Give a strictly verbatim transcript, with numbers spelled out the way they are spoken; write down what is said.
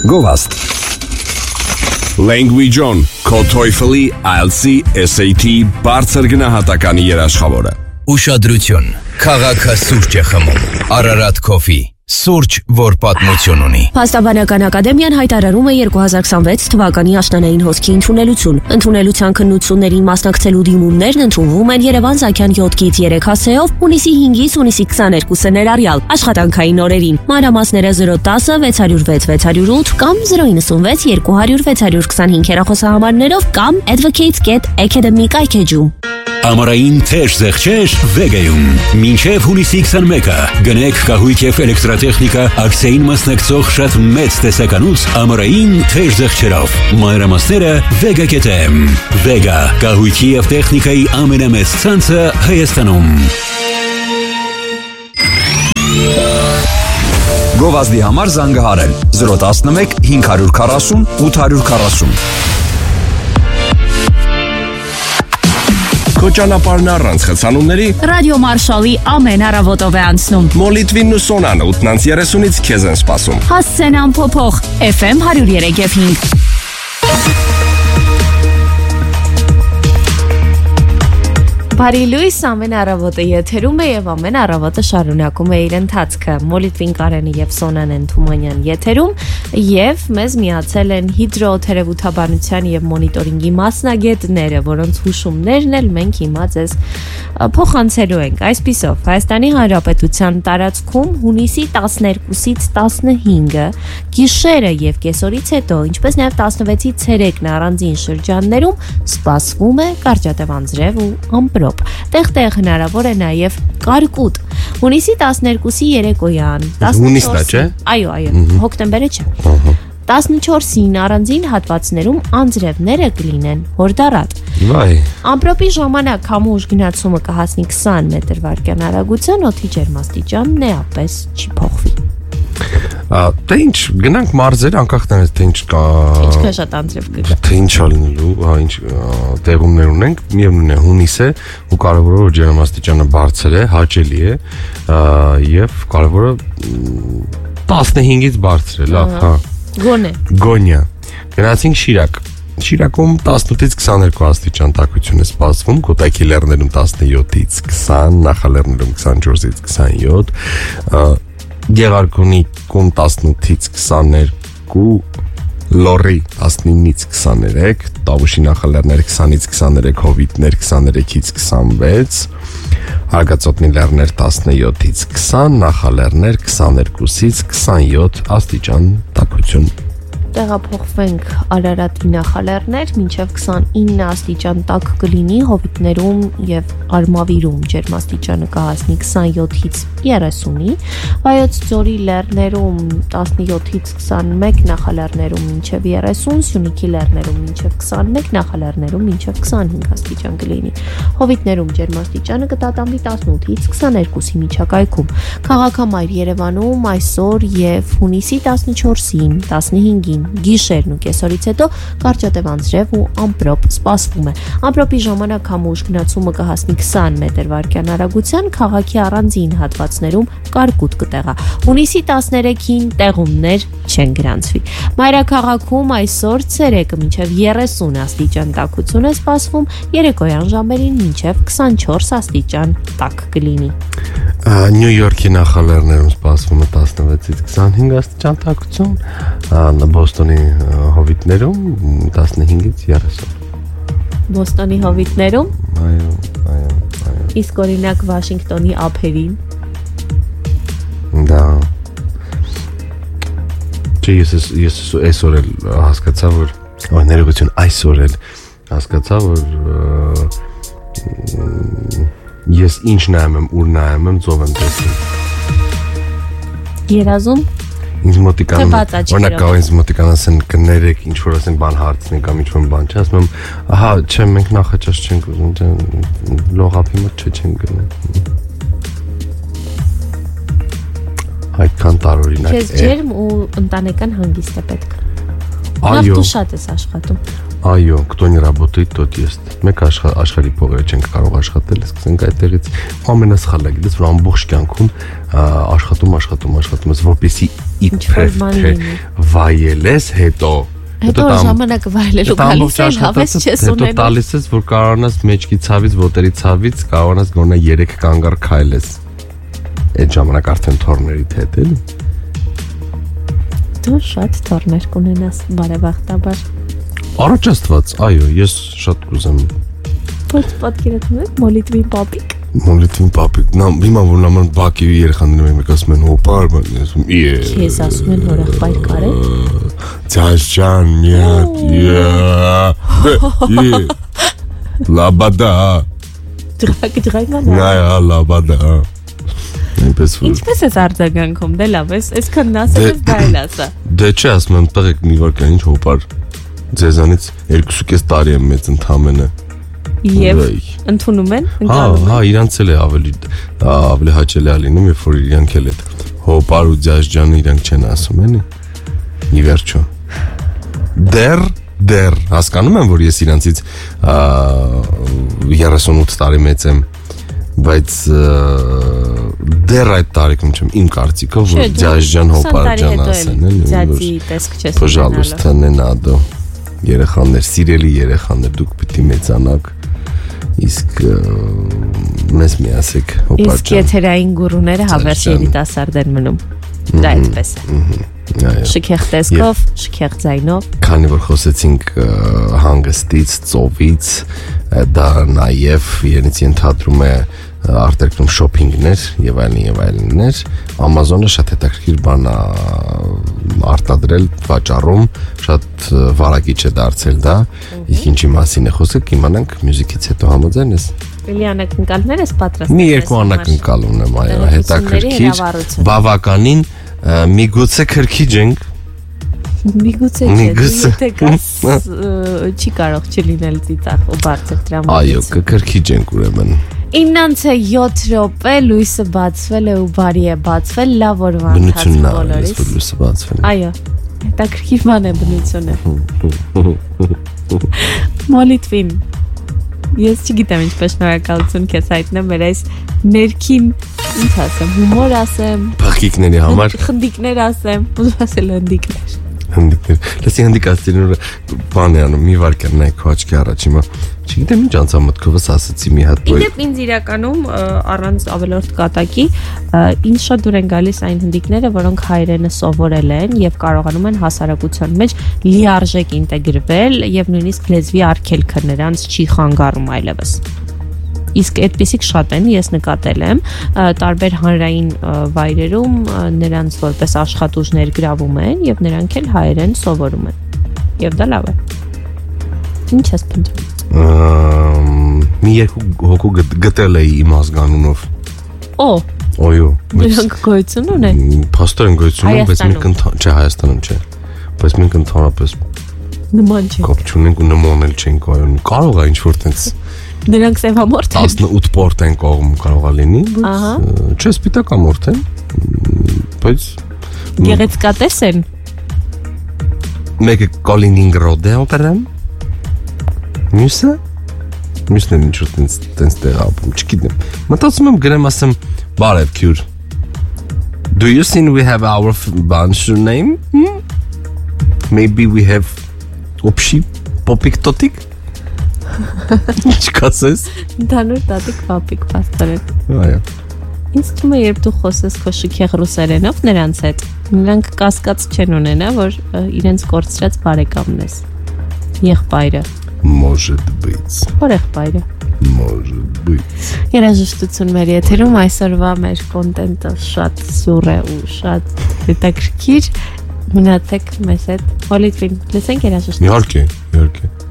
Գովաստ Language On, քո TOEFL-ի, I E L T S-ի, S A T բարձր գնահատականի երաշխավորը։ Ուշադրություն, քաղաքը սուրճ է խմում, Ararat Coffee, սուրճ, որ պատմություն ունի։ Փաստաբանական ակադեմիան հայտարարում է երկու հազար քսանվեց թվականի աշնանային հոսքի ընդունելություն։ Ընդունելության քննություններին մասնակցելու դիմումներն ընդունվում են Երևան-Զաքյան յոթից երեք հասցեով հունիսի հինգից հունիսի քսաներկուսը ներառյալ աշխատանքային օրերին։ Մանրամասները զրո տասը վեց հարյուր վեց վեց հարյուր ութ կամ զրո իննսունվեց երկու հարյուր վեց հարյուր քսանհինգ հեռախոսահամարներով կամ advocates dot academy կայքեջում։ Ամառային թեժ զեղչեր Վեգայում։ Մինչև հունիսի քսանմեկը գնեք կահույք և էլեկտրատեխնիկա ակցիային մասնակցող շատ մեծ տեսականուց ամառային թեժ զեղչերով։ Մանրամասները Vega dot am։ Vega կահույքի և տեխնիկայի ամենամեծ ցանցը Հայաստանում։ Գովազդի համար զանգահարել զրո տասնմեկ հինգ հարյուր քառասուն ութ հարյուր քառասուն։ Քո ճանապարհն առանց խցանումների Ռադիո Մարշալի ամեն առավոտով է անցնում։ Մոլիտվին ու Սոնան ութ երեսունից քեզ են սպասում։ Հասցեն ամփոփող F M one oh three point five։ Բարի լույս, ամեն առավոտը եթերում է եւ ամեն առավոտը շարունակում է իր ընթացքը։ Մոլիտվին Կարենի եւ Սոնան Թումանյան եթերում եւ մեզ միացել են հիդրոթերապևտաբանության եւ մոնիտորինգի մասնագետները, որոնց հուշումներն էլ մենք հիմա ձեզ փոխանցելու ենք։ Այսպիսով, Հայաստանի Հանրապետության տարածքում հունիսի տասներկուսից տասնհինգը գիշերը եւ կեսօրից հետո, ինչպես նաեւ տասնվեցի ցերեկն առանձին շրջաններում սպասվում է կարճատև անձրև ու ամպրոպ։ Տեղ-տեղ հնարավոր է նաև կարկուտ։ Հունիսի տասներկուսի երեկոյան, Հունիսն է, չէ՞։ Այո, այո, հոկտեմբերը չէ։ տասնչորսին առանձին հատվածներում անձրևները կլինեն հորդառատ։ Վայ։ Ամպրոպի ժամանակ համուժ գնացումը կհասնի քսան մետր վարկյան արագության, օդի ջերմաստիճանն էապես չի փոխվի։ Թե ինչ, գնանք մարզեր, անկախ նրանից թե ինչ կա։ Ինչքան շատ անձրև կգա։ Թե ինչ ա լինելու, հա, ինչ տեղումներ ունենք, միևնույն է հունիս է, ու կարևորը որ ջերմաստիճանը բարձր է, հաճելի է, եւ կարևորը տասնհինգից բարձր է, լավ, հա։ Գոնե։ Գոնյա։ Գնացինք Շիրակ։ Շիրակում տասնութից քսաներկու աստիճան տաքություն է սպասվում, Կոտայքի լեռներում տասնյոթից քսան, Նախալեռներում քսանչորսից քսանյոթ, Գեղարքունիքում տասնութից քսաներկու, Լոռի տասնինից քսաներեք, Տավուշի նախալեռներ քսանից քսաներեք, Հովիտներ քսաներեքից քսանվեց, Արգածոտնի լեռներ տասնյոթից քսան, Նախալեռներ քսաներկուսից քսանյոթ աստիճան տաքություն։ Տեղափոխվենք Արարատի նախալեռներ, մինչև քսանինը աստիճան տաք կլինի, Հովիտներում եւ Արմավիրում ջերմաստիճանը կհասնի քսանյոթից երեսունի, Վայոց ձորի լեռներում տասնյոթից քսանմեկ, նախալեռներում մինչև երեսուն, Սյունիքի լեռներում մինչև քսանմեկ, նախալեռներում մինչև քսանհինգ աստիճան կլինի, Հովիտներում ջերմաստիճանը կտատանվի տասնութից քսաներկուսի միջակայքում։ Քաղաքամայր Երևանում այսօր եւ հունիսի տասնչորսին, տասնհինգին գիշերն ու կեսօրից հետո կարճատև անձրև ու ամպրոպ սպասվում է։ Ամպրոպի ժամանակ համուժ գնացումը կհասնի քսան մետր վարկյան արագության, քաղաքի առանձին հատվածներում կարկուտ կտեղա։ Հունիսի տասներեքին տեղումներ չեն գրանցվի։ Մայրաքաղաքում այսօր ցերեկը մինչև երեսուն աստիճան տաքություն է սպասվում, երեկոյան ժամերին մինչև քսանչորս աստիճան տաք կլինի։ Նյու Յորքի նախալեռներում սպասվում է տասնվեցից քսանհինգ աստիճան տաքություն, Բոստոնի հովիտներում տասնհինգից երեսուն։ Բոստոնի հովիտներում։ Այո, այո, այո։ Իսկ օրինակ Վաշինգտոնի ափերին։ Դա։ Չէ, ես ես այսօր էլ հասկացա, որ այ ներողություն, այսօր էլ հասկացա, որ ես ինչ նայում եմ, ուր նայում եմ, ծով եմ տեսնում։ Երազում։ Ինձ մոտիկան, օրինակ կարող ինձ մոտիկան ասեն կներեք, ինչ որ ասենք բան հարցնենք կամ ինչ որ բան չի, ասում եմ, ահա, չէ, մենք նախաճաշ չենք ուզում, լողափի մոտ չէ չենք գնում։ Այդքան տարօրինակ է։ Քեզ ջերմ ու ընտանեկան հանգիստ է պետք։ Այո։ Նախ դու շատ ես աշխատում։ Այո, кто не работает, тот ест։ Մեկ աշխարհի փողերը չենք կարող աշխատել, սկսենք այդտեղից ամենասխալը գիտես, որ ամբողջ կյանքում աշխատում, աշխատում, աշխատում ես, որպեսզի իբր վայելես, հետո հետո ժամանակը վայելելու գալիս է, հավես չես ունենում։ Հետո տալիս ես, որ կարողանաս մեջքի ցավից, ոտերի ցավից կարողանաս գոնե երեք կանգար քայլես։ Այդ ժամանակ արդեն թորներիդ հետ էլի։ Դու շատ թորներ կունենաս, բարեբախտաբար։ Առաջ Աստված, այո, ես շատ կուզեմ։ Բայց պատկերացնում եք մոլիտվին պապիկ։ Մոլիտվին պապիկ, նա հիմա որ նման բակի երեխաները մեկ ասում են հոպար, ես ասում իե։ Քեզ ասում են որ աղբայր կարե։ Ձաշան, նյատ, իե։ Լաբադա։ Դրակ դրայնա։ Նայա լաբադա։ Ինչպես ես արձագանքում, դե լավ, այսքան ասել ես դա էլ ասա։ Դե չէ, ասում եմ, տղեկ մի վարքան ինչ հոպար։ Ձեզանից երկուսուկես տարի եմ մեծ ընդամենը։ Եվ ընդունում են, ընկալում են։ Հա, հա, իրանց էլ է ավելի ավելի հաճելի է լինում, երբ որ իրանք էլ այդ հոպար ու ձաշջանը իրանք չեն ասում, էլի։ Ի վերջո։ Դեռ, դեռ հասկանում եմ, որ ես իրանցից երեսունութ տարի մեծ եմ, բայց դեռ այդ տարիքում չեմ իմ կարծիքով որ ձաշջան հոպարջան ասեն, էլի։ Ձյաձի տեսք չես ունենալու։ Пожалуйста, не надо։ Երեխաներ, սիրելի երեխաներ, դուք պիտի մեծանաք, իսկ մեզ մի ասեք հոպարջան։ Իսկ եթերային գուրուները հավերժ երիտասարդ են մնում, դա այդպես է։ Շքեղ տեսքով, շքեղ ձայնով։ Քանի որ խոսեցինք հանգստից, ծովից, դա նաև իրենից ենթադրում է արտերկրում շոփինգներ եւ այլն եւ այլններ, Amazon-ը շատ հետաքրքիր բան է արտադրել, վաճառում, շատ վարակիչ է դարձել դա, իսկ ինչի մասին է խոսքը, կիմանանք մյուզիկից հետո համաձայն ես։ Էլի անակնկալներ ես պատրաստ։ Մի երկու անակնկալ ունեմ, այո, հետաքրքիր, բավականին միգուցե քրքիջ ենք։ Միգուցե չէ, եթե կաս չի կարող չլինել ծիծաղ ու բարձր տրամադրություն։ Այո, կքրքիջ ենք ուրեմն։ իննանցը յոթ րոպե լույսը բացվել է ու բարի է բացվել, լավ օրվա ընթացք բոլորիս։ Բնությունն է, լույսը բացվել։ Այո, հետաքրքիր բան է բնությունը։ Մոլիտվին։ Ես չգիտեմ ինչպես շնորհակալություն քեզ հայտնեմ մեր այս ներքին, ինչ ասեմ, հումոր ասեմ, փախիկների համար, խնդիկներ ասեմ, ուզում ասել հնդիկներ։ Հնդիկներ։ Լսի հնդիկ ասելը բան է անում, մի վարքան նայ քո աչքի առաջ հիմա։ Չգիտեմ ինչ անցա մտքովս ասացի մի հատ։ Իդեպ ինձ իրականում առանց ավելորդ կատակի ինձ շատ դուր են գալիս այն հնդիկները, որոնք հայրենը սովորել են եւ կարողանում են հասարակության մեջ լիարժեք ինտեգրվել եւ նույնիսկ լեզվի արգելքը նրանց չի խանգարում այլևս։ Իսկ այդպիսիք շատ են, ես նկատել եմ, տարբեր հանրային վայրերում նրանց որպես աշխատուժ ներգրավում են եւ նրանք էլ հայերեն սովորում են։ Եվ դա լավ է։ Ինչ ես փնտրում։ Մի երկու հոգու գտել էի իմ ազգանունով։ Օ։ Օյո։ Նրանք գոյություն ունեն։ Փաստորեն գոյություն ունեն, բայց մենք չէ Հայաստանում չէ։ Բայց մենք ընդհանրապես նման չենք։ Կապ չունենք ու նման էլ չենք այո։ Կարող է ինչ որ տենց Նրանք սևամորթ են։ տասնութ պորտ են կողմ կարող է լինի, բայց չէ սպիտակամորթ են, բայց գեղեցկատես են։ Մեկը Կալինինգրոդ է օպերան։ Մյուսը մյուսն էլ ինչ որ տենց տենց տեղ ապրում, չգիտեմ։ Մտածում եմ գրեմ ասեմ բարև քյուր։ Do you think we have our bunch name? Hmm? Maybe we have общий попик тотик? Ինչ կասես։ Ընդհանուր տատիկ պապիկ փաստորեն։ Այո։ Ինձ թվում է երբ դու խոսես քո շքեղ ռուսերենով նրանց հետ, նրանք կասկած չեն ունենա, որ իրենց կորցրած բարեկամն ես։ Եղբայրը։ Может быть։ Որ եղբայրը։ Может быть։ Երաժշտություն մեր եթերում այսօրվա մեր կոնտենտը շատ սուր է ու շատ հետաքրքիր։ Մնացեք մեզ հետ։ Մոլիտվին լսենք երաժշտություն։ Իհարկե, իհարկե։